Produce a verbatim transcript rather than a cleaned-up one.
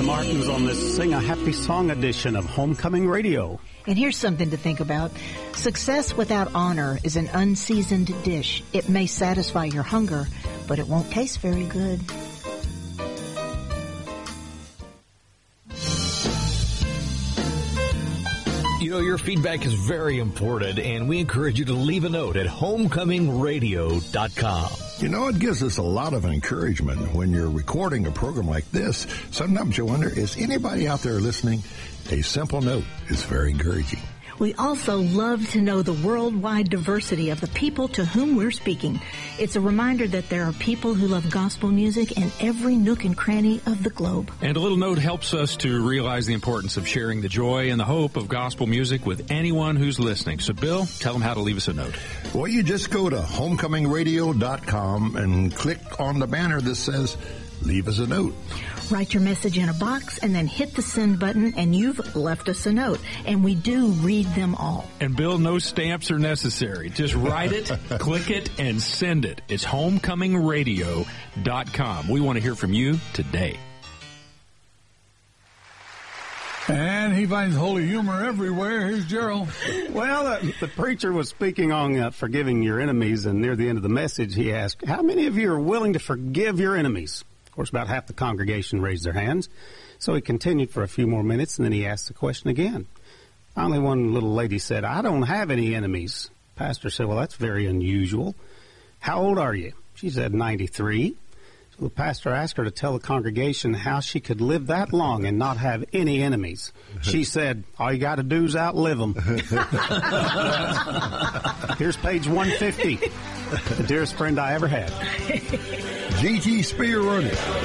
Martins on this Sing a Happy Song edition of Homecoming Radio. And here's something to think about. Success without honor is an unseasoned dish. It may satisfy your hunger, but it won't taste very good. You know, your feedback is very important, and we encourage you to leave a note at homecoming radio dot com. You know, it gives us a lot of encouragement when you're recording a program like this. Sometimes you wonder, is anybody out there listening? A simple note is very encouraging. We also love to know the worldwide diversity of the people to whom we're speaking. It's a reminder that there are people who love gospel music in every nook and cranny of the globe. And a little note helps us to realize the importance of sharing the joy and the hope of gospel music with anyone who's listening. So, Bill, tell them how to leave us a note. Well, you just go to homecoming radio dot com and click on the banner that says, leave us a note. Write your message in a box and then hit the send button, and you've left us a note. And we do read them all. And Bill, no stamps are necessary. Just write it, click it, and send it. It's homecoming radio dot com. We want to hear from you today. And he finds holy humor everywhere. Here's Gerald. Well, uh, the preacher was speaking on uh, forgiving your enemies, and near the end of the message, he asked, how many of you are willing to forgive your enemies? Of course, about half the congregation raised their hands. So he continued for a few more minutes, and then he asked the question again. Finally, one little lady said, I don't have any enemies. Pastor said, well, that's very unusual. How old are you? She said, ninety-three. So the pastor asked her to tell the congregation how she could live that long and not have any enemies. She said, all you got to do is outlive them. Here's page one fifty. The dearest friend I ever had. G T Spear running.